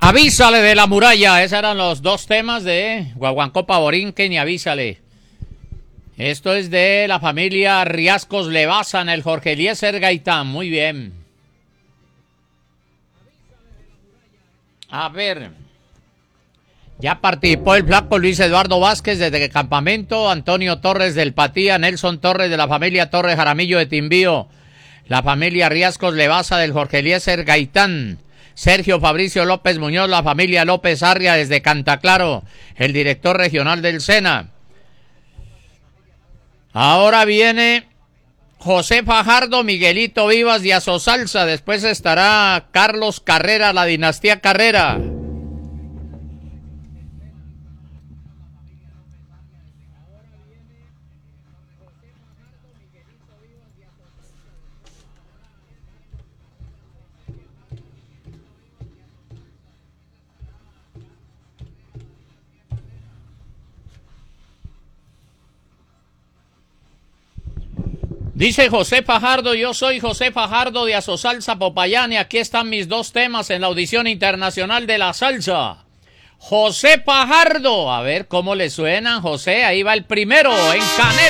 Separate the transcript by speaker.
Speaker 1: Avísale de la muralla. Esos eran los dos temas de Guaguancó Borinquen y Avísale. Esto es de la familia Riascos Levaza en el Jorge Eliezer Gaitán. Muy bien. A ver. Ya participó el flaco Luis Eduardo Vázquez desde el campamento, Antonio Torres del Patía, Nelson Torres de la familia Torres Jaramillo de Timbío, la familia Riascos Levaza del Jorge Eliezer Gaitán, Sergio Fabricio López Muñoz, la familia López Arria desde Cantaclaro, el director regional del SENA. Ahora viene José Fajardo, Miguelito Vivas y Azosalsa, después estará Carlos Carrera, la dinastía Carrera. Dice José Fajardo, yo soy José Fajardo de Azosalsa Popayán y aquí están mis dos temas en la audición internacional de la salsa. José Fajardo, a ver cómo le suenan, José, ahí va el primero, en Canela.